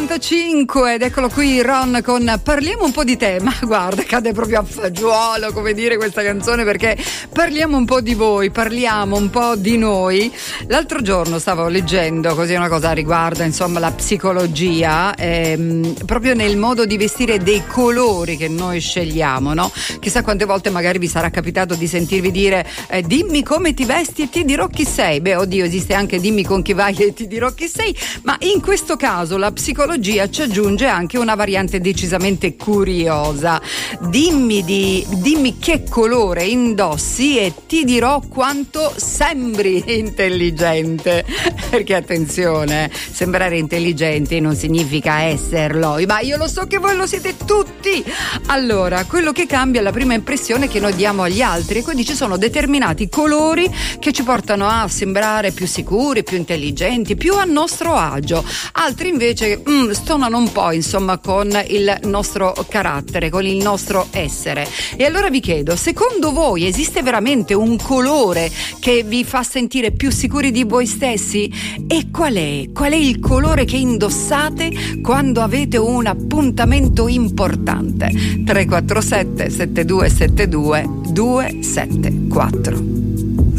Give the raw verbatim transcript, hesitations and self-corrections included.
quarantacinque ed eccolo qui Ron con Parliamo un po' di te. Ma guarda, cade proprio a fagiolo, come dire, questa canzone, perché parliamo un po' di voi, parliamo un po' di noi. L'altro giorno stavo leggendo così una cosa riguarda insomma la psicologia, ehm, proprio nel modo di vestire, dei colori che noi scegliamo, no? Chissà quante volte magari vi sarà capitato di sentirvi dire eh, dimmi come ti vesti e ti dirò chi sei. Beh, oddio, esiste anche dimmi con chi vai e ti dirò chi sei, ma in questo caso la psicologia ci aggiunge anche una variante decisamente curiosa. Dimmi, di, dimmi che colore indossi e ti dirò quanto sembri intelligente. Perché attenzione, sembrare intelligenti non significa esserlo, ma io lo so che voi lo siete tutti. Allora, quello che cambia è la prima impressione che noi diamo agli altri, e quindi ci sono determinati colori che ci portano a sembrare più sicuri, più intelligenti, più a nostro agio. Altri invece mm, stonano un po' insomma con il nostro carattere, con il nostro essere. E allora vi chiedo, secondo voi esiste veramente un colore che vi fa sentire più sicuri di voi stessi? E qual è? Qual è il colore che indossate quando avete un appuntamento importante? tre quattro sette sette due sette due due sette quattro